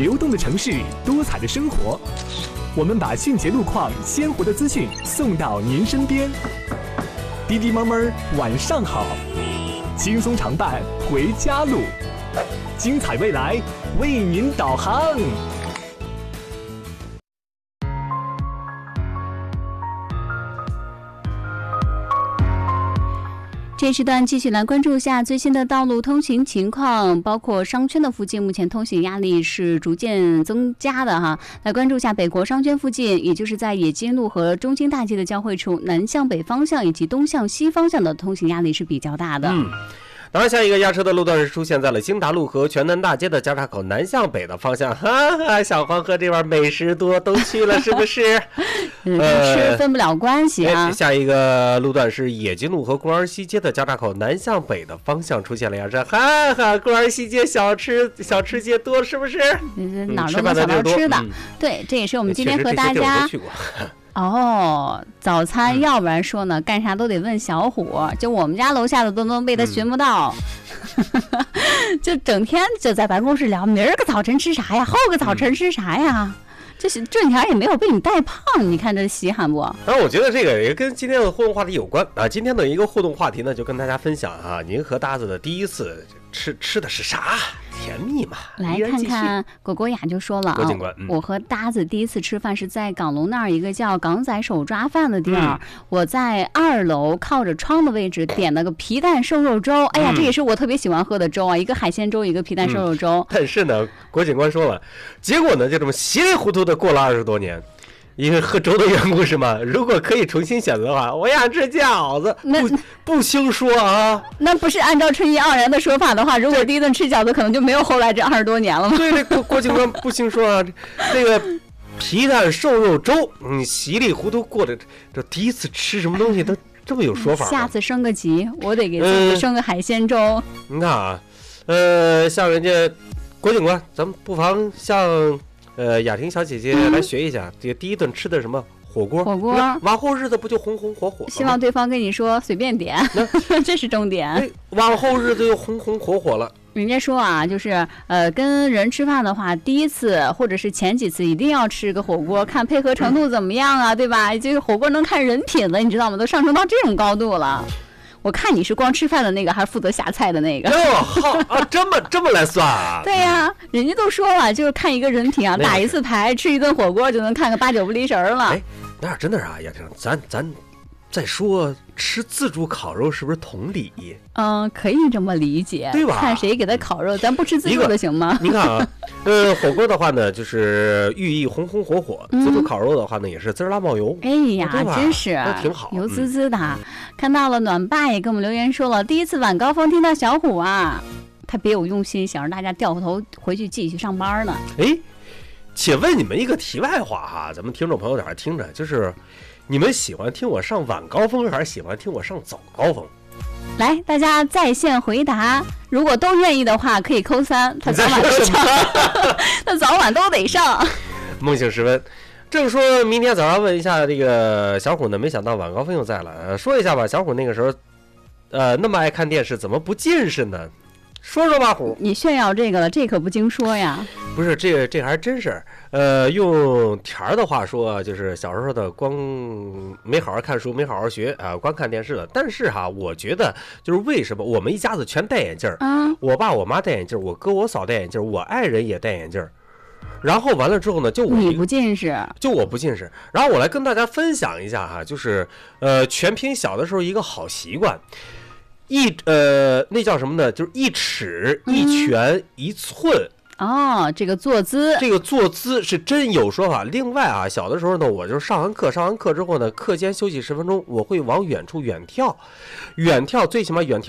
流动的城市，多彩的生活。我们把迅捷路况、鲜活的资讯送到您身边。滴滴猫猫晚上好，轻松常伴回家路，精彩未来为您导航。 这时段继续来关注一下最新的道路通行情况，包括商圈的附近，目前通行压力是逐渐增加的哈。来关注一下北国商圈附近，也就是在冶金路和中兴大街的交汇处，南向北方向以及东向西方向的通行压力是比较大的。 当然，下一个压车的路段是出现在了兴达路和全南大街的交叉口南向北的方向。哈哈，小黄河这边美食多，都去了是不是？ 吃分不了关系啊。 下一个路段是冶金路和公园西街的交叉口南向北的方向出现了压车。哈哈，公园西街小吃街多是不是？ 哪儿都能想到吃的。对，这也是我们今天和大家。早餐要不然说呢，干啥都得问小虎，就我们家楼下的都能被他寻不到，就整天就在办公室聊，明儿个早晨吃啥呀，后个早晨吃啥呀，这赚钱也没有被你带胖，你看这稀罕不？ 我觉得这个也跟今天的互动话题有关啊。今天的一个互动话题呢，就跟大家分享啊，您和搭子的第一次吃的是啥？甜蜜嘛。 来看看果果雅就说了啊，我和搭子第一次吃饭是在港龙那儿一个叫港仔手抓饭的地儿，我在2楼靠着窗的位置点了个皮蛋瘦肉粥，哎呀，这也是我特别喜欢喝的粥啊，一个海鲜粥，一个皮蛋瘦肉粥。 但是呢，郭警官说了，结果呢就这么稀里糊涂的过了20多年。因为喝粥的缘故是吗？如果可以重新选择的话，我想吃饺子。不兴说啊， 那不是按照春意盎然的说法的话，如果第一顿吃饺子，可能就没有后来这20多年了吗？ 对，这郭警官不兴说啊，这个皮蛋瘦肉粥，稀里糊涂过的这第一次吃什么东西都这么有说法。 下次升个级，我得给自己升个海鲜粥。 你看啊，像人家郭警官，咱们不妨向。雅婷小姐姐来学一下，这个第一顿吃的什么火锅？往后日子不就红红火火？ 希望对方跟你说随便点，这是重点。 往后日子就红红火火了。 人家说啊，就是跟人吃饭的话，第一次或者是前几次一定要吃个火锅，看配合程度怎么样啊，对吧？这个火锅能看人品了，你知道吗？都上升到这种高度了。我看你是光吃饭的那个，还是负责下菜的那个？ 好啊，这么来算啊？ 对呀，人家都说了，就是看一个人品啊，打一次牌，吃一顿火锅就能看个8、9不离神了。 那真的是啊，雅婷，咱再说吃自助烤肉是不是同理？ 可以这么理解， 对吧？ 看谁给他烤肉，咱不吃自助的行吗？ 你看啊，火锅的话呢，就是寓意红红火火；自助烤肉的话呢，也是滋啦冒油。 哎呀，真是挺好， 油滋滋的。看到了，暖爸也给我们留言说了，第一次晚高峰听到小虎啊，他别有用心，想让大家掉头回去继续上班呢。 且问你们一个题外话哈，咱们听众朋友在这听着，就是你们喜欢听我上晚高峰，还是喜欢听我上早高峰？ 来，大家在线回答，如果都愿意的话，可以扣3，他早晚都上，他早晚都得上。 梦醒时分，正说明天早上问一下这个小虎呢，没想到晚高峰又在了。说一下吧，小虎那个时候，那么爱看电视，怎么不近视呢？说说吧，虎， 你炫耀这个了，这可不经说呀。 不是，这还真是，用田儿的话说，就是小时候的光没好好看书，没好好学啊，光看电视了。但是哈，我觉得就是为什么我们一家子全戴眼镜儿，我爸我妈戴眼镜儿，我哥我嫂戴眼镜儿，我爱人也戴眼镜儿。然后完了之后呢， 你不近视， 我不近视。然后我来跟大家分享一下哈，就是全凭小的时候一个好习惯。那叫什么呢？就是1尺1拳1寸。 这个坐姿是真有说法。另外啊，小的时候呢，我就上完课之后呢，课间休息10分钟，我会往远处远眺，最起码远眺